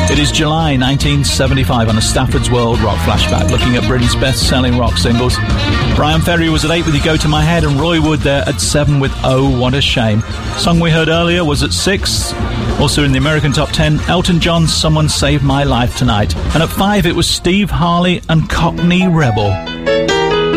It is July 1975 on a Stafford's World Rock Flashback, looking at Britain's best-selling rock singles. Brian Ferry was at 8 with You Go To My Head, and Roy Wood there at 7 with Oh What a Shame. Song we heard earlier was at 6. Also in the American Top 10, Elton John's Someone Saved My Life Tonight. And at 5 it was Steve Harley and Cockney Rebel.